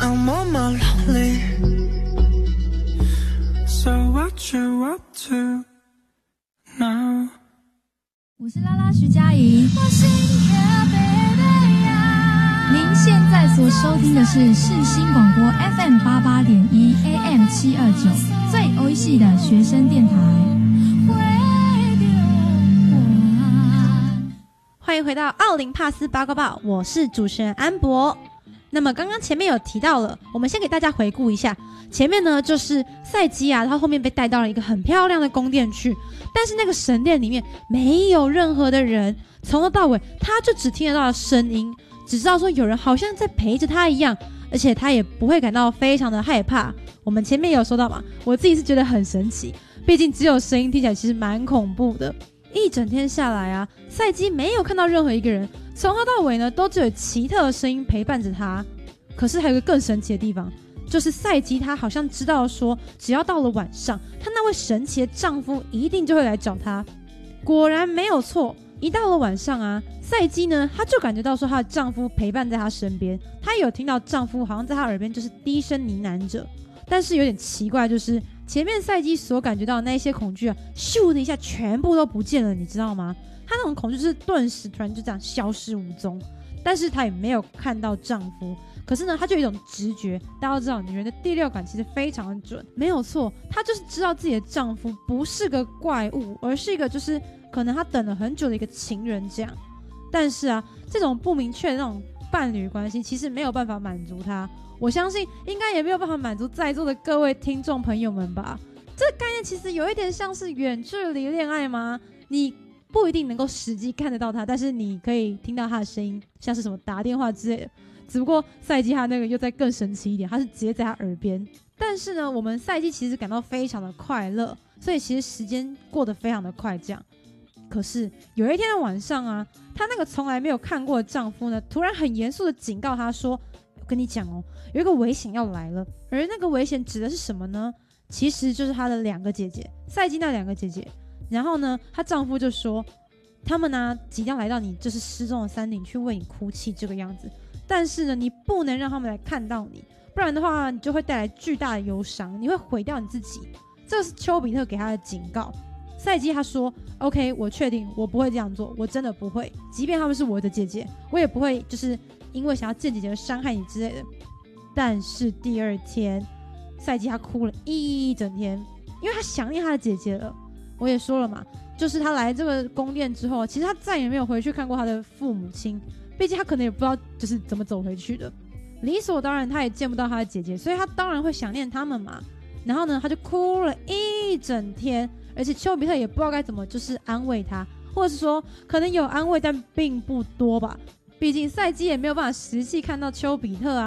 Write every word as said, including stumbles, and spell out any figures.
I'm on my lonely. So what you up to now? 我是拉拉徐佳莹。您现在所收听的是世新广播 F M 八八点一 A M 七二九最欧系的学生电台。 欢迎回到奥林帕斯八卦报，我是主持人安博。那么刚刚前面有提到了，我们先给大家回顾一下。前面呢就是赛基啊，他后面被带到了一个很漂亮的宫殿去，但是那个神殿里面没有任何的人，从头到尾他就只听得到声音，只知道说有人好像在陪着他一样，而且他也不会感到非常的害怕。我们前面也有说到嘛，我自己是觉得很神奇，毕竟只有声音听起来其实蛮恐怖的。一整天下来啊，赛基没有看到任何一个人，从头到尾呢都只有奇特的声音陪伴着他。可是还有一个更神奇的地方，就是赛基他好像知道说，只要到了晚上，她那位神奇的丈夫一定就会来找她。果然没有错，一到了晚上啊，赛基呢，她就感觉到说她的丈夫陪伴在她身边，她有听到丈夫好像在她耳边就是低声呢喃着。但是有点奇怪，就是前面赛基所感觉到的那些恐惧啊，咻的一下全部都不见了，你知道吗？她那种恐惧就是顿时突然就这样消失无踪。但是她也没有看到丈夫，可是呢，她就有一种直觉，大家都知道女人的第六感其实非常的准，没有错，她就是知道自己的丈夫不是个怪物，而是一个就是可能她等了很久的一个情人这样。但是啊，这种不明确的那种伴侣关系其实没有办法满足她，我相信应该也没有办法满足在座的各位听众朋友们吧。这个概念其实有一点像是远距离恋爱吗？你不一定能够实际看得到他，但是你可以听到他的声音，像是什么打电话之类的。只不过赛基他那个又再更神奇一点，他是直接在他耳边。但是呢，我们赛基其实感到非常的快乐，所以其实时间过得非常的快这样。可是有一天的晚上啊，她那个从来没有看过的丈夫呢，突然很严肃的警告她说：“我跟你讲哦，有一个危险要来了。”而那个危险指的是什么呢？其实就是她的两个姐姐，赛基那两个姐姐。然后呢，她丈夫就说，他们呢、啊、即将来到你就是失踪的山顶去为你哭泣这个样子，但是呢，你不能让他们来看到你，不然的话，你就会带来巨大的忧伤，你会毁掉你自己。这是丘比特给他的警告。赛基他说 ：“OK， 我确定，我不会这样做，我真的不会。即便他们是我的姐姐，我也不会就是因为想要见姐姐而伤害你之类的。”但是第二天，赛基他哭了一整天，因为他想念他的姐姐了。我也说了嘛，就是他来这个宫殿之后，其实他再也没有回去看过他的父母亲，毕竟他可能也不知道就是怎么走回去的。理所当然，他也见不到他的姐姐，所以他当然会想念他们嘛。然后呢，他就哭了一整天，而且丘比特也不知道该怎么就是安慰他，或者是说可能有安慰，但并不多吧。毕竟赛基也没有办法实际看到丘比特啊。